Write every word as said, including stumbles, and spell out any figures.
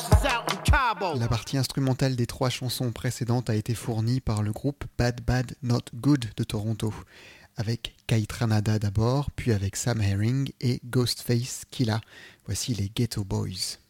La partie instrumentale des trois chansons précédentes a été fournie par le groupe Bad Bad Not Good de Toronto, avec Kai Tranada d'abord, puis avec Sam Herring et Ghostface Killah. Voici les Ghetto Boys.